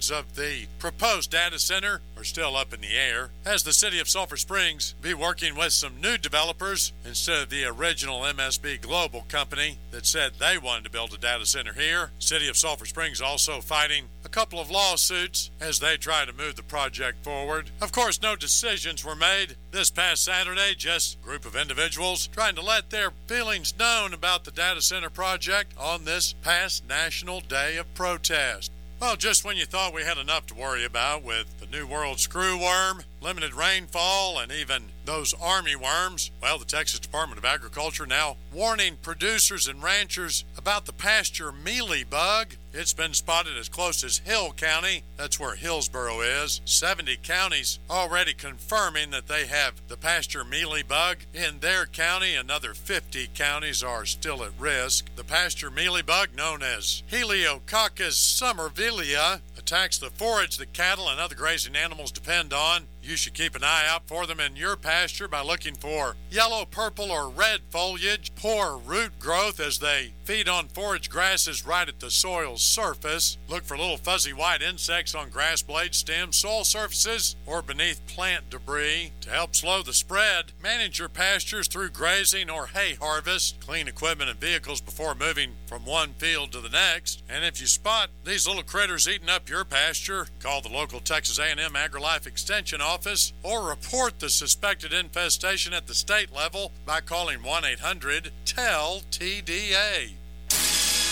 details of the proposed data center are still up in the air, as the city of Sulphur Springs be working with some new developers instead of the original MSB Global company that said they wanted to build a data center here. City of Sulphur Springs also fighting a couple of lawsuits as they try to move the project forward. Of course, no decisions were made this past Saturday, just a group of individuals trying to let their feelings known about the data center project on this past National Day of Protest. Well, just when you thought we had enough to worry about with the New World screwworm, limited rainfall, and even those army worms, well, the Texas Department of Agriculture now warning producers and ranchers about the pasture mealy bug. It's been spotted as close as Hill County. That's where Hillsboro is. 70 counties already confirming that they have the pasture mealy bug in their county. Another 50 counties are still at risk. The pasture mealy bug, known as Heliococcus somervillea, attacks the forage that cattle and other grazing animals depend on. You should keep an eye out for them in your pasture by looking for yellow, purple, or red foliage, poor root growth as they feed on forage grasses right at the soil's surface. Look for little fuzzy white insects on grass blades, stems, soil surfaces, or beneath plant debris. To help slow the spread, manage your pastures through grazing or hay harvest. Clean equipment and vehicles before moving from one field to the next. And if you spot these little critters eating up your pasture, call the local Texas A&M AgriLife Extension office or report the suspected infestation at the state level by calling 1-800-TELL-TDA.